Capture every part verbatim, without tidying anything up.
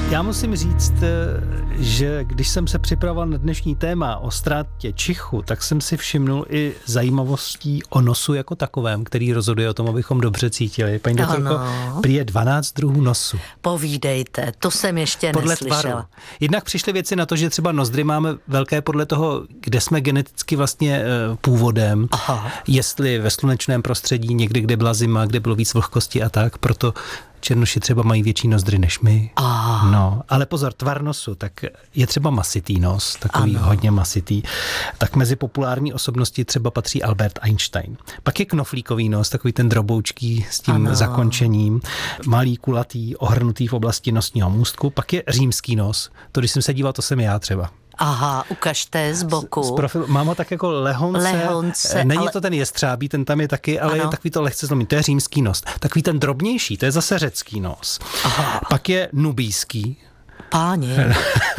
Já musím říct, že když jsem se připravoval na dnešní téma o ztrátě čichu, tak jsem si všimnul i zajímavostí o nosu jako takovém, který rozhoduje o tom, abychom dobře cítili. Paní doktorko, prý je dvanáct druhů nosu. Povídejte, to jsem ještě podle neslyšela. Tvaru. Jednak přišly věci na to, že třeba nozdry máme velké podle toho, kde jsme geneticky vlastně původem. Aha. Jestli ve slunečném prostředí, někde, kde byla zima, kde bylo víc vlhkosti a tak, proto černoši třeba mají větší nozdry než my. Ah. No, ale pozor, tvar nosu, tak je třeba masitý nos, takový ano. hodně masitý. Tak mezi populární osobnosti třeba patří Albert Einstein. Pak je knoflíkový nos, takový ten droboučký s tím ano. zakončením. Malý, kulatý, ohrnutý v oblasti nosního můstku. Pak je římský nos. To, když jsem se díval, to jsem já třeba. Aha, ukažte z boku. Z profilu, mám ho tak jako lehonce. Lehonce, Není ale... to ten jestřábí, ten tam je taky, ale ano. je takový to lehce zlomý. To je římský nos. Takový ten drobnější, to je zase řecký nos. Aha. Pak je nubijský. Páně.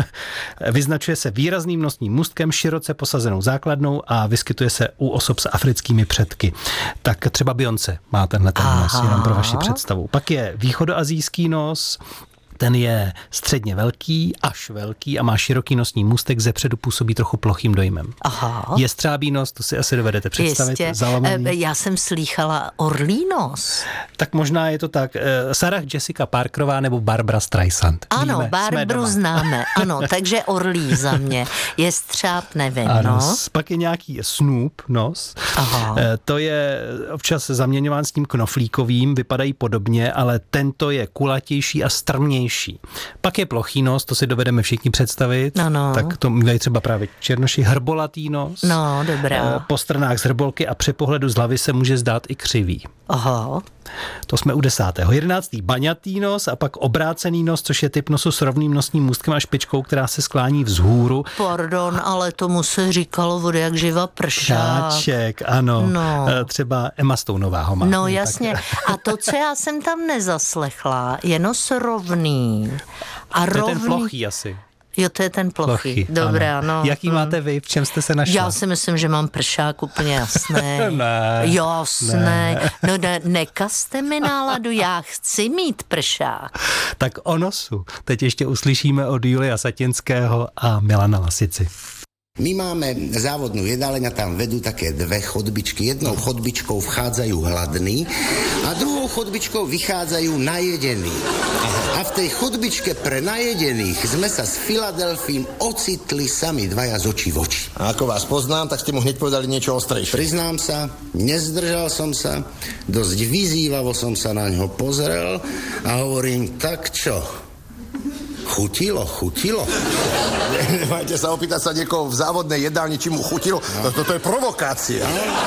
Vyznačuje se výrazným nosním můstkem, široce posazenou základnou a vyskytuje se u osob s africkými předky. Tak třeba Beyoncé má tenhle ten nos, jenom pro vaši představu. Pak je východoazijský nos. Ten je středně velký, až velký a má široký nosní můstek, zepředu působí trochu plochým dojmem. Aha. Jestřábí nos, to si asi dovedete představit. Jistě. Zalomený. Já jsem slýchala orlí nos. Tak možná je to tak. Sarah Jessica Parkerová nebo Barbra Streisand. Ano, Víme, Barbru známe. Ano, takže orlí za mě. Jestřáb nevím, ano, no. Pak je nějaký Snoop nos. Aha. To je občas zaměňován s tím knoflíkovým, vypadají podobně, ale tento je kulatější a strmější. Pak je plochý nos, to si dovedeme všichni představit. No, no. Tak to mývají třeba právě černoši. Hrbolatý nos. No, dobrá. Po stranách z hrbolky a při pohledu z hlavy se může zdát i křivý. Aha. To jsme u desátého. Jedenáctý baňatý nos a pak obrácený nos, což je typ nosu s rovným nosním můstkem a špičkou, která se sklání vzhůru. Pardon, ale tomu se říkalo vody jak živa pršák. Šáček, ano. No. Třeba Emma Stoneová ho má. No jasně. A to, co já jsem tam nezaslechla, je nos rovný. A to je rovný... ten plochý asi. Jo, to je ten plochý. Plochy, Dobrá, ano. no. Jaký hmm. máte vy? V čem jste se našla? Já si myslím, že mám pršák úplně jasný. Ne. Jasný. Ne. No ne, nekazte mi náladu, já chci mít pršák. Tak o nosu teď ještě uslyšíme od Julia Satinského a Milana Lasici. My máme závodnú jedáleň a tam vedú také dve chodbičky. Jednou chodbičkou vchádzajú hladní a druhou chodbičkou vychádzajú najedení. A v tej chodbičke pre najedených sme sa s Filadelfím ocitli sami dvaja z očí v oči. A ako vás poznám, tak ste mu hneď povedali niečo ostrejšie. Priznám sa, nezdržal som sa, dosť vyzývavo som sa na ňo pozrel a hovorím, tak čo? Chutilo, chutilo. Nemajte sa opýtať sa niekoho v závodnej jedálni, či mu chutilo. No. Toto je provokácia.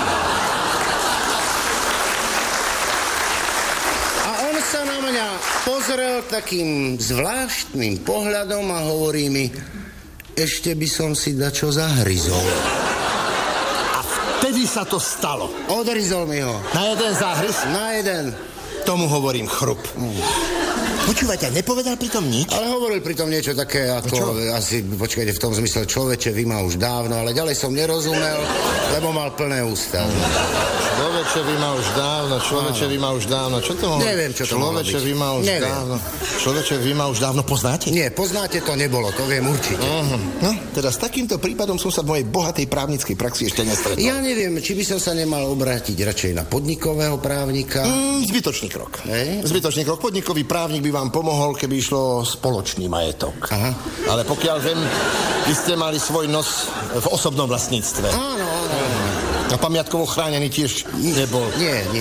A on sa na mňa pozrel takým zvláštnym pohľadom a hovorí mi, ešte by som si dačo zahryzol. A vtedy sa to stalo. Odryzol mi ho. Na jeden záhrys? Na jeden. Tomu hovorím chrup. Mm. Počúvajte, nepovedal pritom nič? Ale hovoril pritom niečo také ako, asi, počkajte, v tom zmysle, človeče, vy ma už dávno, ale ďalej som nerozumel, lebo mal plné ústa. Človeče, vy ma už dávno, človeče, vy ma už dávno. Čo to mohlo? Neviem, čo to mohlo byť. Človeče, vy ma už Neviem. dávno. Človeče, vy ma už dávno poznáte? Nie, poznáte, to nebolo, to viem určite. Uh-huh. No, teda s takýmto prípadom som sa v mojej bohatej právnickej praxi ešte nestretol. Ja neviem, či by som sa nemal obrátiť radšej na podnikového právnika. Mm, zbytočný krok. Hej. Zbytočný krok. Podnikový právnik by vám pomohol, keby išlo spoločný majetok. Aha. Ale pokiaľ viem, vy ste mali svoj nos v osobnom vlastníctve. Áno, áno. A pamiatkovo chránený tiež nebol. Nie, nie.